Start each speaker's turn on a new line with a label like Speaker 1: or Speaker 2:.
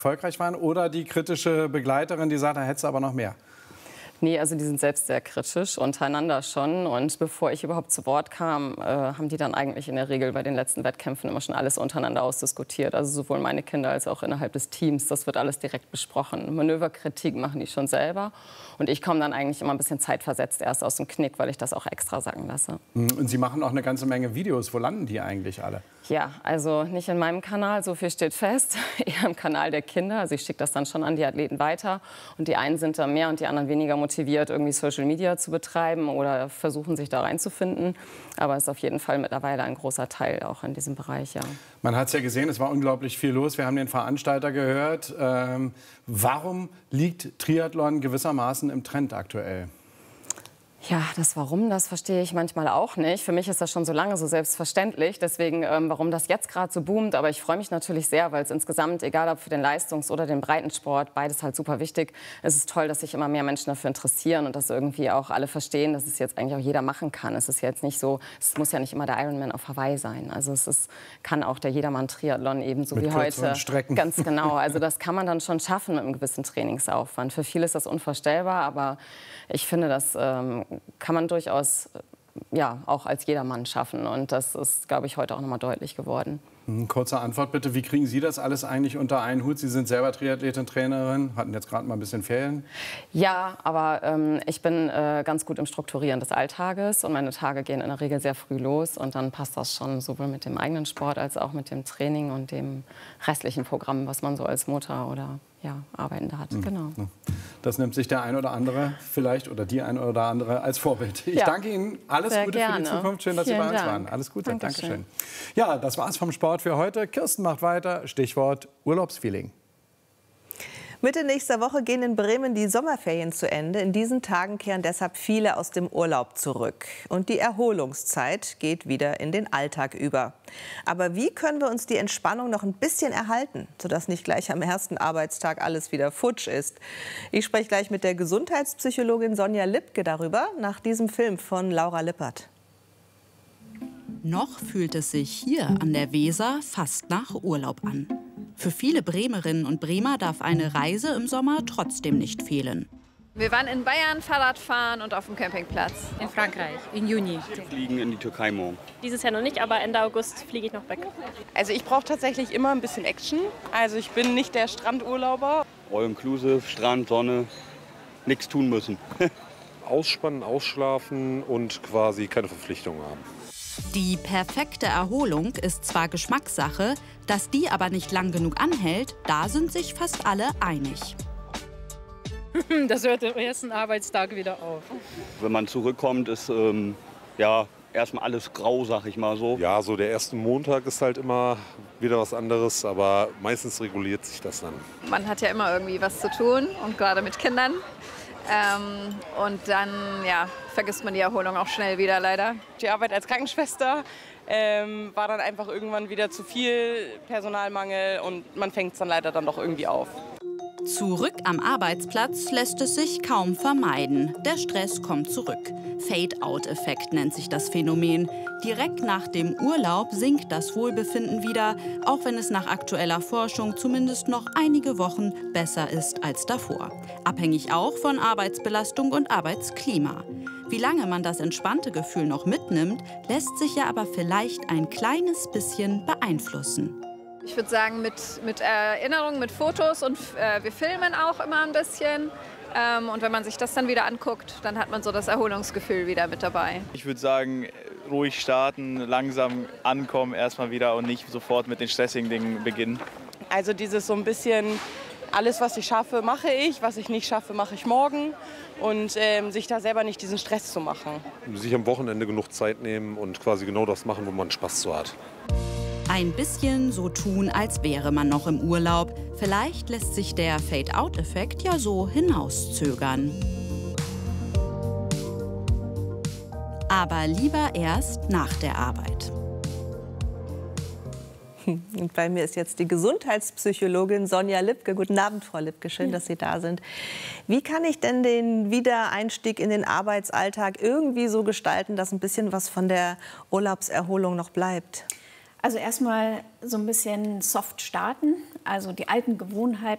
Speaker 1: erfolgreich waren, oder die kritische Begleiterin, die sagt, da hättest du aber noch mehr?
Speaker 2: Nee, also die sind selbst sehr kritisch, untereinander schon. Und bevor ich überhaupt zu Wort kam, haben die dann eigentlich in der Regel bei den letzten Wettkämpfen immer schon alles untereinander ausdiskutiert. Also sowohl meine Kinder als auch innerhalb des Teams. Das wird alles direkt besprochen. Manöverkritik machen die schon selber. Und ich komme dann eigentlich immer ein bisschen zeitversetzt erst aus dem Knick, weil ich das auch extra sagen lasse.
Speaker 1: Und Sie machen auch eine ganze Menge Videos. Wo landen die eigentlich alle?
Speaker 2: Ja, also nicht in meinem Kanal, so viel steht fest. Eher im Kanal der Kinder. Also ich schicke das dann schon an die Athleten weiter. Und die einen sind da mehr und die anderen weniger motiviert, irgendwie Social Media zu betreiben oder versuchen, sich da reinzufinden. Aber es ist auf jeden Fall mittlerweile ein großer Teil auch in diesem Bereich, ja.
Speaker 1: Man hat es ja gesehen, es war unglaublich viel los. Wir haben den Veranstalter gehört. Warum liegt Triathlon gewissermaßen im Trend aktuell?
Speaker 2: Ja, das Warum, das verstehe ich manchmal auch nicht. Für mich ist das schon so lange so selbstverständlich. Deswegen, warum das jetzt gerade so boomt. Aber ich freue mich natürlich sehr, weil es insgesamt, egal ob für den Leistungs- oder den Breitensport, beides halt super wichtig. Es ist toll, dass sich immer mehr Menschen dafür interessieren und dass irgendwie auch alle verstehen, dass es jetzt eigentlich auch jeder machen kann. Es ist jetzt nicht so, es muss ja nicht immer der Ironman auf Hawaii sein. Also kann auch der Jedermann-Triathlon ebenso wie heute.
Speaker 1: Strecken.
Speaker 2: Ganz genau. Also das kann man dann schon schaffen mit einem gewissen Trainingsaufwand. Für viele ist das unvorstellbar, aber ich finde, das kann man durchaus auch als Jedermann schaffen. Und das ist, glaube ich, heute auch noch mal deutlich geworden.
Speaker 1: Kurze Antwort bitte. Wie kriegen Sie das alles eigentlich unter einen Hut? Sie sind selber Triathletin, Trainerin, hatten jetzt gerade mal ein bisschen Ferien.
Speaker 2: Ja, aber ich bin ganz gut im Strukturieren des Alltages. Und meine Tage gehen in der Regel sehr früh los. Und dann passt das schon sowohl mit dem eigenen Sport als auch mit dem Training und dem restlichen Programm, was man so als Mutter oder Arbeitende hat. Genau.
Speaker 1: Das nimmt sich der ein oder andere vielleicht oder die ein oder andere als Vorbild. Ich danke Ihnen. Alles Gute für die Zukunft. Schön, dass Sie bei uns waren. Alles Gute. Dankeschön. Ja, das war's vom Sport für heute. Kirsten macht weiter. Stichwort Urlaubsfeeling.
Speaker 3: Mitte nächster Woche gehen in Bremen die Sommerferien zu Ende. In diesen Tagen kehren deshalb viele aus dem Urlaub zurück. Und die Erholungszeit geht wieder in den Alltag über. Aber wie können wir uns die Entspannung noch ein bisschen erhalten, sodass nicht gleich am ersten Arbeitstag alles wieder futsch ist? Ich spreche gleich mit der Gesundheitspsychologin Sonja Lipke darüber, nach diesem Film von Laura Lippert.
Speaker 4: Noch fühlt es sich hier an der Weser fast nach Urlaub an. Für viele Bremerinnen und Bremer darf eine Reise im Sommer trotzdem nicht fehlen.
Speaker 5: Wir waren in Bayern Fahrrad fahren und auf dem Campingplatz.
Speaker 6: In Frankreich, im Juni.
Speaker 7: Wir fliegen in die Türkei morgen.
Speaker 8: Dieses Jahr noch nicht, aber Ende August fliege ich noch weg.
Speaker 9: Also ich brauche tatsächlich immer ein bisschen Action. Also ich bin nicht der Strandurlauber.
Speaker 7: All-inclusive, Strand, Sonne, nichts tun müssen.
Speaker 10: Ausspannen, ausschlafen und quasi keine Verpflichtungen haben.
Speaker 4: Die perfekte Erholung ist zwar Geschmackssache, dass die aber nicht lang genug anhält, da sind sich fast alle einig.
Speaker 6: Das hört am ersten Arbeitstag wieder auf.
Speaker 7: Wenn man zurückkommt, ist erstmal alles grau, sag ich mal so.
Speaker 10: Ja, so der erste Montag ist halt immer wieder was anderes, aber meistens reguliert sich das dann.
Speaker 5: Man hat ja immer irgendwie was zu tun und gerade mit Kindern. Und dann vergisst man die Erholung auch schnell wieder, leider.
Speaker 9: Die Arbeit als Krankenschwester war dann einfach irgendwann wieder zu viel Personalmangel und man fängt es dann leider dann doch irgendwie auf.
Speaker 4: Zurück am Arbeitsplatz lässt es sich kaum vermeiden. Der Stress kommt zurück. Fade-out-Effekt nennt sich das Phänomen. Direkt nach dem Urlaub sinkt das Wohlbefinden wieder, auch wenn es nach aktueller Forschung zumindest noch einige Wochen besser ist als davor. Abhängig auch von Arbeitsbelastung und Arbeitsklima. Wie lange man das entspannte Gefühl noch mitnimmt, lässt sich ja aber vielleicht ein kleines bisschen beeinflussen.
Speaker 5: Ich würde sagen, mit Erinnerungen, mit Fotos und wir filmen auch immer ein bisschen. Und wenn man sich das dann wieder anguckt, dann hat man so das Erholungsgefühl wieder mit dabei.
Speaker 11: Ich würde sagen, ruhig starten, langsam ankommen erstmal wieder und nicht sofort mit den stressigen Dingen beginnen.
Speaker 9: Also dieses so ein bisschen, alles was ich schaffe, mache ich, was ich nicht schaffe, mache ich morgen. Und sich da selber nicht diesen Stress zu machen.
Speaker 10: Sich am Wochenende genug Zeit nehmen und quasi genau das machen, wo man Spaß zu hat.
Speaker 4: Ein bisschen so tun, als wäre man noch im Urlaub. Vielleicht lässt sich der Fade-out-Effekt ja so hinauszögern. Aber lieber erst nach der Arbeit.
Speaker 3: Und bei mir ist jetzt die Gesundheitspsychologin Sonja Lipke. Guten Abend, Frau Lipke, schön, dass Sie da sind. Wie kann ich denn den Wiedereinstieg in den Arbeitsalltag irgendwie so gestalten, dass ein bisschen was von der Urlaubserholung noch bleibt?
Speaker 12: Also erstmal so ein bisschen soft starten, also die alten Gewohnheiten